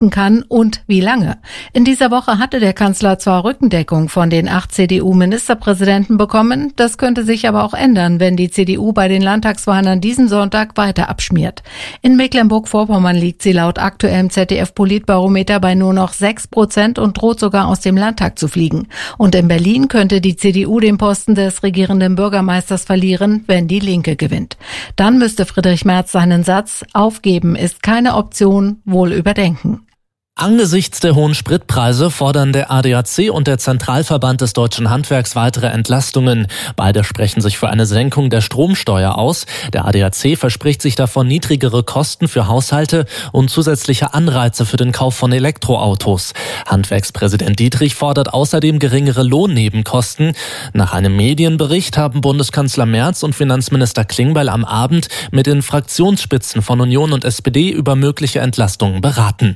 kann und wie lange. In dieser Woche hatte der Kanzler zwar Rückendeckung von den 8 CDU-Ministerpräsidenten bekommen, das könnte sich aber auch ändern, wenn die CDU bei den Landtagswahlen an diesem Sonntag weiter abschmiert. In Mecklenburg-Vorpommern liegt sie laut aktuellem ZDF-Politbarometer bei nur noch 6% und droht sogar aus dem Landtag zu fliegen. Und in Berlin könnte die CDU den Posten des regierenden Bürgermeisters verlieren, wenn die Linke gewinnt. Dann müsste Friedrich Merz seinen Satz "Aufgeben ist keine Option" wohl überdenken. Angesichts der hohen Spritpreise fordern der ADAC und der Zentralverband des Deutschen Handwerks weitere Entlastungen. Beide sprechen sich für eine Senkung der Stromsteuer aus. Der ADAC verspricht sich davon niedrigere Kosten für Haushalte und zusätzliche Anreize für den Kauf von Elektroautos. Handwerkspräsident Dietrich fordert außerdem geringere Lohnnebenkosten. Nach einem Medienbericht haben Bundeskanzler Merz und Finanzminister Klingbeil am Abend mit den Fraktionsspitzen von Union und SPD über mögliche Entlastungen beraten.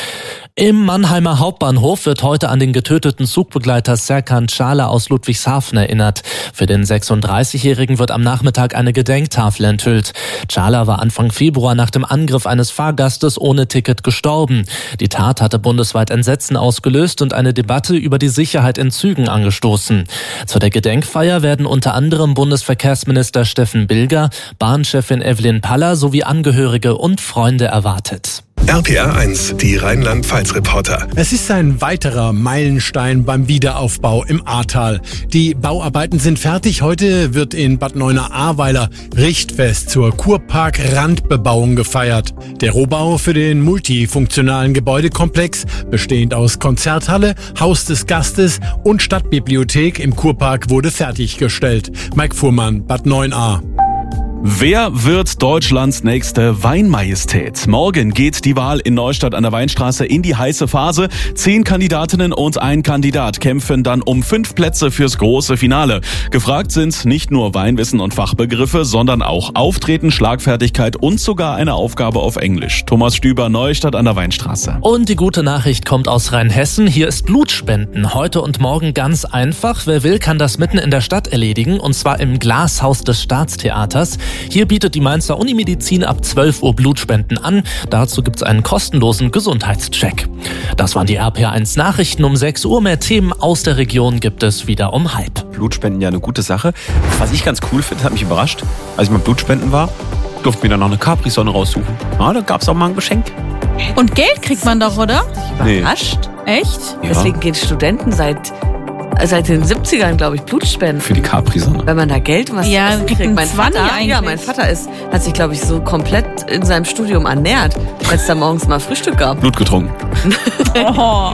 Im Mannheimer Hauptbahnhof wird heute an den getöteten Zugbegleiter Serkan Çağlar aus Ludwigshafen erinnert. Für den 36-Jährigen wird am Nachmittag eine Gedenktafel enthüllt. Çağlar war Anfang Februar nach dem Angriff eines Fahrgastes ohne Ticket gestorben. Die Tat hatte bundesweit Entsetzen ausgelöst und eine Debatte über die Sicherheit in Zügen angestoßen. Zu der Gedenkfeier werden unter anderem Bundesverkehrsminister Steffen Bilger, Bahnchefin Evelyn Paller sowie Angehörige und Freunde erwartet. RPR 1, die Rheinland-Pfalz-Reporter. Es ist ein weiterer Meilenstein beim Wiederaufbau im Ahrtal. Die Bauarbeiten sind fertig. Heute wird in Bad Neuenahr-Ahrweiler Richtfest zur Kurpark-Randbebauung gefeiert. Der Rohbau für den multifunktionalen Gebäudekomplex, bestehend aus Konzerthalle, Haus des Gastes und Stadtbibliothek im Kurpark, wurde fertiggestellt. Mike Fuhrmann, Bad Neuenahr. Wer wird Deutschlands nächste Weinmajestät? Morgen geht die Wahl in Neustadt an der Weinstraße in die heiße Phase. 10 Kandidatinnen und ein Kandidat kämpfen dann um 5 Plätze fürs große Finale. Gefragt sind nicht nur Weinwissen und Fachbegriffe, sondern auch Auftreten, Schlagfertigkeit und sogar eine Aufgabe auf Englisch. Thomas Stüber, Neustadt an der Weinstraße. Und die gute Nachricht kommt aus Rheinhessen. Hier ist Blutspenden. Heute und morgen ganz einfach. Wer will, kann das mitten in der Stadt erledigen. Und zwar im Glashaus des Staatstheaters. Hier bietet die Mainzer Unimedizin ab 12 Uhr Blutspenden an. Dazu gibt's einen kostenlosen Gesundheitscheck. Das waren die RPR1 Nachrichten um 6 Uhr. Mehr Themen aus der Region gibt es wieder um 12:30. Blutspenden, ja, eine gute Sache. Was ich ganz cool finde, hat mich überrascht. Als ich mal Blutspenden war, durfte mir dann noch eine Capri-Sonne raussuchen. Ja, da gab's auch mal ein Geschenk. Und Geld kriegt man doch, oder? Nee. Überrascht. Echt? Ja. Deswegen gehen Studenten seit den 70ern, glaube ich, Blutspenden. Für die Capri-Sonne. Wenn man da Geld was Ja, kriegt ein Mein 20 Vater, eigentlich. mein Vater hat sich, glaube ich, so komplett in seinem Studium ernährt, als es da morgens mal Frühstück gab. Blut getrunken. Oh.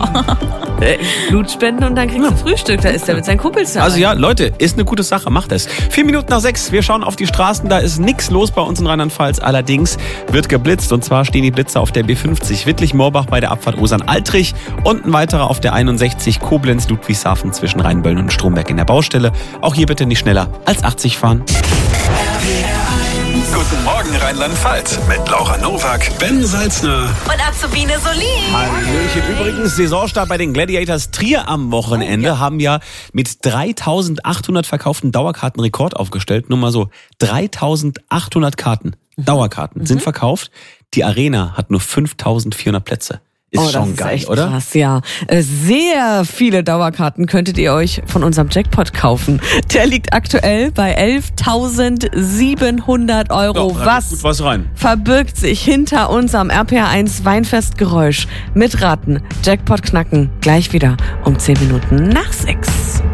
Blutspenden und dann kriegst du Frühstück. Da ist er mit seinen Kumpels dabei. Also ja, Leute, ist eine gute Sache, macht es. 4 Minuten nach 6, wir schauen auf die Straßen, da ist nichts los bei uns in Rheinland-Pfalz. Allerdings wird geblitzt und zwar stehen die Blitze auf der B50 Wittlich-Moorbach bei der Abfahrt Osern-Altrich und ein weiterer auf der 61 Koblenz-Ludwigshafen zwischen Rheinböllen und Stromberg in der Baustelle. Auch hier bitte nicht schneller als 80 fahren. Guten Morgen Rheinland-Pfalz mit Laura Nowak, Ben Salzner und Azubine Solin. Hallöchen. Übrigens, Saisonstart bei den Gladiators Trier am Wochenende haben ja mit 3.800 verkauften Dauerkarten Rekord aufgestellt. Nur mal so, 3.800 Karten, Dauerkarten sind verkauft. Die Arena hat nur 5.400 Plätze. Ist schon das geil, ist echt oder? Krass, ja. Sehr viele Dauerkarten könntet ihr euch von unserem Jackpot kaufen. Der liegt aktuell bei 11.700 Euro. Ja, gut was rein. Verbirgt sich hinter unserem RPR1 Weinfestgeräusch? Mitraten, Jackpot knacken, gleich wieder um 10 Minuten nach 6.